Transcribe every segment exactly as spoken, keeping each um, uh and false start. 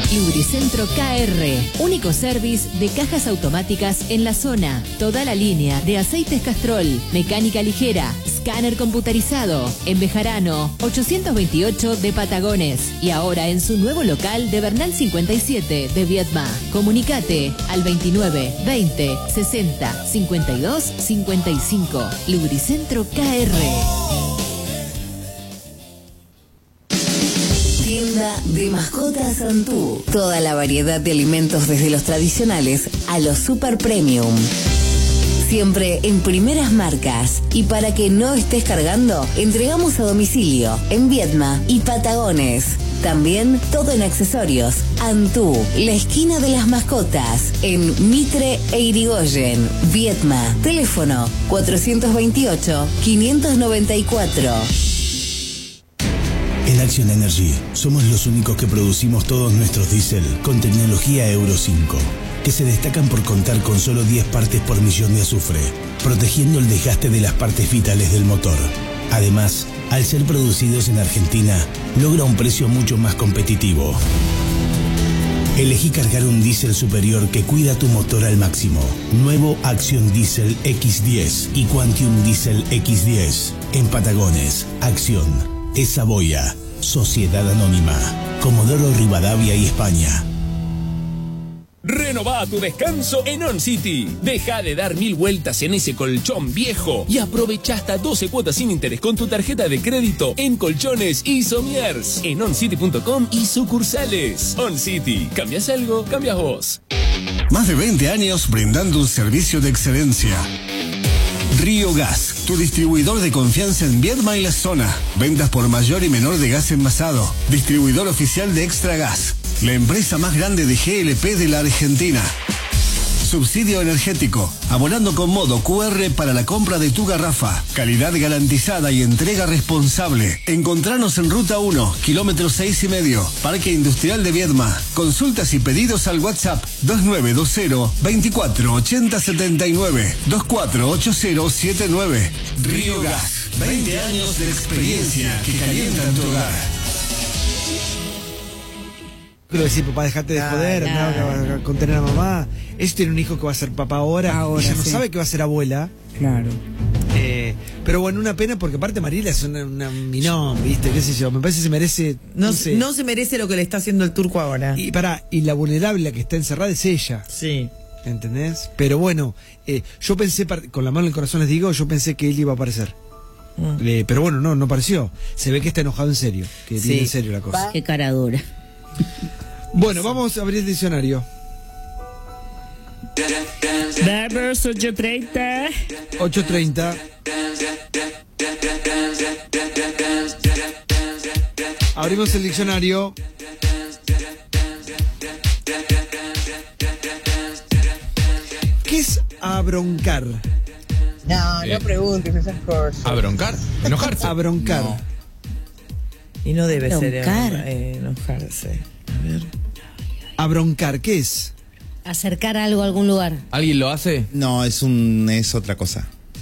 Lubricentro K R, único service de cajas automáticas en la zona. Toda la línea de aceites Castrol, mecánica ligera, escáner computarizado. En Bejarano, ochocientos veintiocho de Patagones. Y ahora en su nuevo local de Bernal cincuenta y siete de Viedma. Comunicate al veintinueve, veinte, sesenta, cincuenta y dos, cincuenta y cinco. Lubricentro K R. Tienda de mascotas Santú. Toda la variedad de alimentos desde los tradicionales a los super premium. Siempre en primeras marcas. Y para que no estés cargando, entregamos a domicilio en Viedma y Patagones. También todo en accesorios. Antú, la esquina de las mascotas, en Mitre e Irigoyen, Viedma. Teléfono cuatrocientos veintiocho, quinientos noventa y cuatro. En Action Energy somos los únicos que producimos todos nuestros diésel con tecnología Euro cinco, que se destacan por contar con solo diez partes por millón de azufre, protegiendo el desgaste de las partes vitales del motor. Además, al ser producidos en Argentina, logra un precio mucho más competitivo. Elegí cargar un diésel superior que cuida tu motor al máximo. Nuevo Action Diesel equis diez y Quantium Diesel equis diez. En Patagones, Acción. Es Saboya, Sociedad Anónima, Comodoro Rivadavia y España. Renová tu descanso en On City. Deja de dar mil vueltas en ese colchón viejo y aprovecha hasta doce cuotas sin interés con tu tarjeta de crédito en colchones y somiers en oncity punto com y sucursales. On City. ¿Cambias algo? Cambias vos. Más de veinte años brindando un servicio de excelencia. Río Gas, tu distribuidor de confianza en Viedma y la zona. Ventas por mayor y menor de gas envasado. Distribuidor oficial de Extra Gas. La empresa más grande de G L P de la Argentina. Subsidio energético. Abonando con modo cu erre para la compra de tu garrafa. Calidad garantizada y entrega responsable. Encontranos en Ruta uno, kilómetro seis y medio. Parque Industrial de Viedma. Consultas y pedidos al WhatsApp dos nueve dos cero, veinticuatro ochenta setenta y nueve, veinticuatro ochenta setenta y nueve. Río Gas. veinte años de experiencia que calientan tu hogar. Quiero decir, papá, dejate de joder, andá a contener a mamá. Ella tiene un hijo que va a ser papá ahora, ahora ella no sí. sabe que va a ser abuela. Claro. Eh, pero bueno, una pena porque aparte Mariela es una, una minón, ¿viste? ¿Qué sé yo? Me parece que se merece... No, no, sé. no se merece lo que le está haciendo el turco ahora. Y pará, y la vulnerable, la que está encerrada es ella. Sí. ¿Entendés? Pero bueno, eh, yo pensé, con la mano en el corazón les digo, yo pensé que él iba a aparecer. Mm. Eh, pero bueno, no, no apareció. Se ve que está enojado en serio, que sí. viene en serio la cosa. Qué cara dura. Bueno, vamos a abrir el diccionario. Vamos, ocho treinta. ocho treinta. Abrimos el diccionario. ¿Qué es abroncar? No, Eh, no preguntes esas cosas. ¿Abroncar? ¿Enojarse? Abroncar. No. Y no debe Abroncar. ser eh, enojarse. A ver. Abroncar, ¿qué es? Acercar algo a algún lugar. ¿Alguien lo hace? No, es un es otra cosa.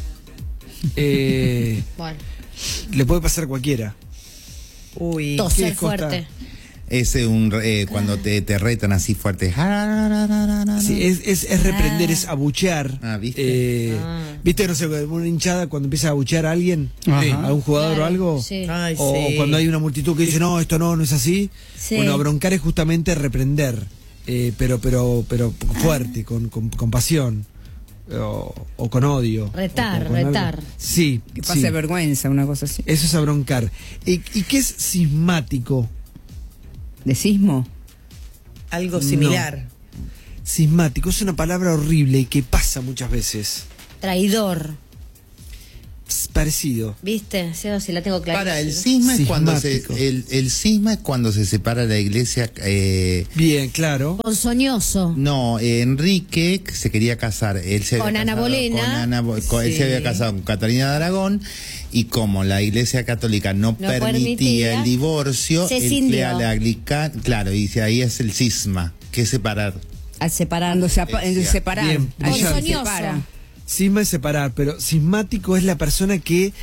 Eh, Bueno. le puede pasar a cualquiera. Uy. Toser ¿Qué costa? fuerte. Es un eh, cuando te, te retan así fuerte. Sí, es, es, es reprender, Ah. es abuchear. Ah, ¿viste? Eh, Ah. ¿Viste, no sé, una hinchada cuando empieza a abuchear a alguien? Ajá. ¿A un jugador Claro, o algo? sí. Ay, O sí. cuando hay una multitud que dice, no, esto no, no es así. Sí. Bueno, abroncar es justamente reprender, eh, pero pero pero fuerte, con, con, con pasión. O, o con odio. Retar, o con algo. retar. Sí, Que pase sí. vergüenza, una cosa así. Eso es abroncar. ¿Y, y qué es sismático? ¿De sismo? Algo similar. Sismático es una palabra horrible y que pasa muchas veces. Traidor. Es parecido. ¿Viste? Sí, sí, la tengo clara. Para, el cisma es cuando se, Sismático. el, el cisma es cuando se separa la iglesia. Eh, Bien, claro. Ponzoñoso. no, eh, Enrique se quería casar. Él se Con había Ana casado Bolena. con Ana Bo- con- Él Sí. se había casado con Catalina de Aragón y como la iglesia católica no, No permitía, permitía, el divorcio, se él cindió. le aglica- claro, y dice ahí es el cisma, que es separar. Al separar. Cuando se apa- en separar. Bien, Al que se Ponzoñoso. separa. Sisma es separar, pero sismático es la persona que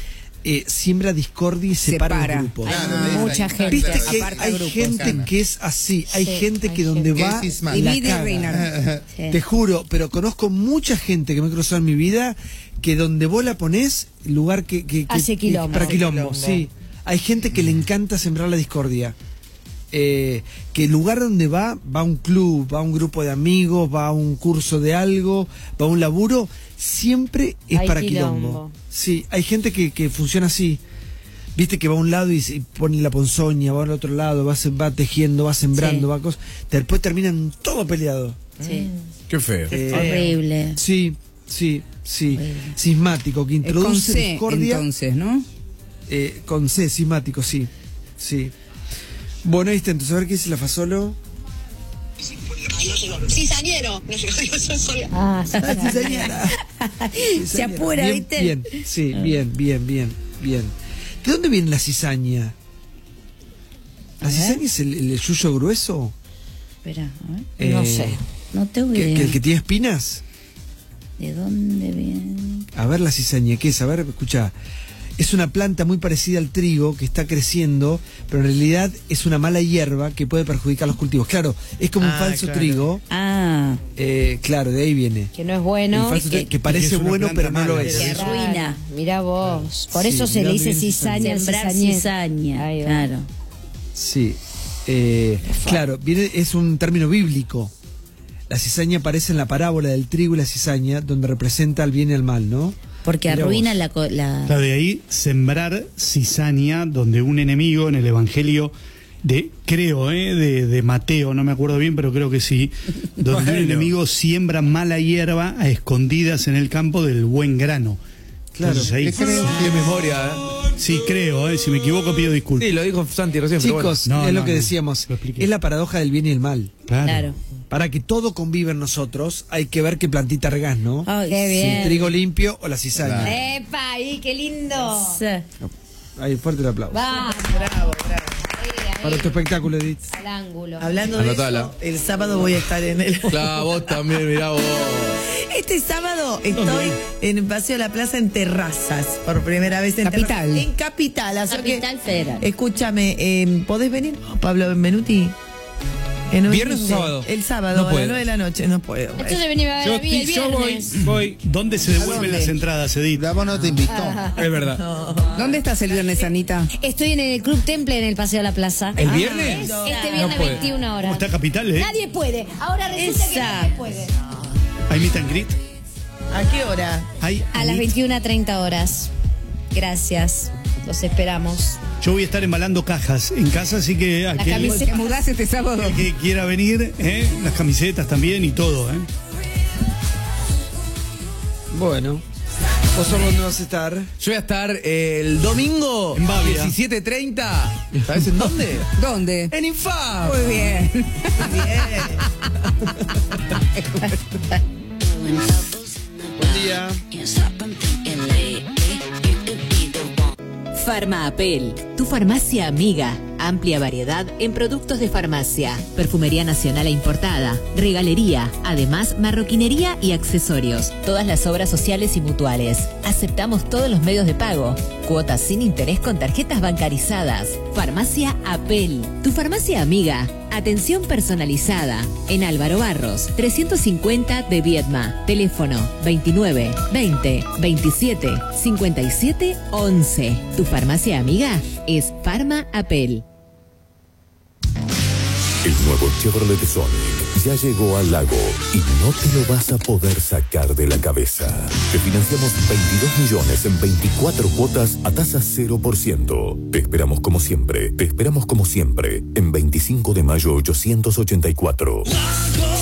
eh, siembra discordia y separa, Separa. los grupos. Hay Claro, mucha esa- gente. Viste que Aparta hay grupos, gente claro. que es así, hay Sí, gente hay que donde gente. va Que es cismada. la Divide y caga. reina. Sí. Te juro, pero conozco mucha gente que me he cruzado en mi vida que donde vos la ponés, lugar que... que, que- Hace que- quilombo. para Hace quilombo, quilombo. sí. Hay gente que le encanta sembrar la discordia. Eh, que el lugar donde va, va a un club, va a un grupo de amigos, va a un curso de algo, va a un laburo, siempre es Hay para quilombo. quilombo. Sí, hay gente que, que funciona así. Viste que va a un lado y, se- y pone la ponzoña, va al otro lado, va, se- va tejiendo, va sembrando, Sí. va cosas. Después terminan todo peleado. Sí. Qué feo. Eh, Horrible. Sí, sí, sí. Horrible. Sismático, que Eh, Con introduce C, discordia. entonces, ¿no? Eh, con C, sismático, sí. Sí. Bueno, ahí está, entonces a ver qué dice la Fasolo. Cizañero. No llegó, digo yo sola. Ah, sí, Ah, sí. cizañera. Se apura, bien, ¿viste? Bien, sí, bien, bien, bien, bien. ¿De dónde viene la cizaña? ¿La A ver. cizaña es el, el yuyo grueso? Espera, a ver. Eh, No sé. No tengo ¿Que, idea. que el que tiene espinas? ¿De dónde viene? A ver la cizaña, ¿qué es? A ver, escucha. Es una planta muy parecida al trigo que está creciendo, pero en realidad es una mala hierba que puede perjudicar los cultivos. Claro, es como un Ah, falso claro. trigo. Ah, Eh, claro, de ahí viene. Que no es bueno. El falso que, tri- que parece es una bueno, planta pero no lo mala, es. que Eso. arruina. Mirá vos. Por Sí, eso se mirá le dónde dice viene cizaña. Sembrar cizañera. cizaña. Ahí va. Claro. Sí. Eh, claro, viene, es un término bíblico. La cizaña aparece en la parábola del trigo y la cizaña, donde representa al bien y al mal, ¿no? Porque Mirá arruina vos. la, co- la... Claro, de ahí sembrar cizaña, donde un enemigo en el Evangelio de, creo, eh, de, de Mateo, no me acuerdo bien, pero creo que sí, donde un Bueno. enemigo siembra mala hierba a escondidas en el campo del buen grano. Claro. Entonces ahí, ¿Qué creen? Qué memoria, ¿eh? sí creo, eh, si me equivoco pido disculpas. Sí, lo dijo Santi recién, pero bueno. Chicos, No, es lo no, que no, decíamos. lo expliqué. Es la paradoja del bien y el mal. Claro. Claro. Para que todo conviva en nosotros, hay que ver qué plantita regás, ¿no? Ay, Qué sí. bien. Si trigo limpio o la cizaña. Claro. ¡Epa! ¡Ahí, qué lindo! Sí. Ahí, fuerte el aplauso. Va. Bravo, bravo. Para tu espectáculo, Edith. Al ángulo. Hablando de Anotala. eso, el sábado voy a estar en el... Claro, vos también, mirá vos. Este sábado estoy en el Paseo de la Plaza en Terrazas, por primera vez en Capital. Terrazas. En Capital. así que- Capital Federal. Escúchame, eh, ¿podés venir, Pablo Benvenuti? En un ¿Viernes o link de- sábado? El sábado, No a las puedo. nueve de la noche, no puedo. Entonces vení a ver Yo, a mí el yo voy, viernes. voy. ¿Dónde se devuelven dónde? las entradas, Edith? La vos no te invitó. Es verdad. ¿Dónde estás el viernes, Anita? Estoy en el Club Temple en el Paseo de la Plaza. ¿El viernes? Este viernes No puede. veintiuna ¿Cómo horas. está Capital, eh? Nadie puede. Ahora resulta que Esa. nadie puede. ¿Hay meet and greet? ¿A qué hora? ¿Hay A las meet? veintiuna treinta horas. Gracias. Los esperamos. Yo voy a estar embalando cajas en casa, así que Las aquel, camisetas. ¿Te mudás este sábado? aquel que quiera venir, ¿eh? Las camisetas también y todo, ¿eh? Bueno. ¿Vos sos dónde vas a estar? Yo voy a estar eh, el domingo En Bavia. diecisiete treinta. ¿Sabes en dónde? ¿Dónde? En Infam. Muy bien. Buen día. Farma Apel, tu farmacia amiga. Amplia variedad en productos de farmacia, perfumería nacional e importada, regalería, además marroquinería y accesorios. Todas las obras sociales y mutuales. Aceptamos todos los medios de pago. Cuotas sin interés con tarjetas bancarizadas. Farmacia Apel, tu farmacia amiga. Atención personalizada. En Álvaro Barros, trescientos cincuenta de Viedma. Teléfono veintinueve veinte veintisiete cincuenta y siete once. Tu farmacia amiga es Farma Apel. El nuevo Chevrolet Sonic ya llegó al lago y no te lo vas a poder sacar de la cabeza. Te financiamos veintidós millones en veinticuatro cuotas a tasa cero por ciento. Te esperamos como siempre, te esperamos como siempre en veinticinco de mayo ochocientos ochenta y cuatro.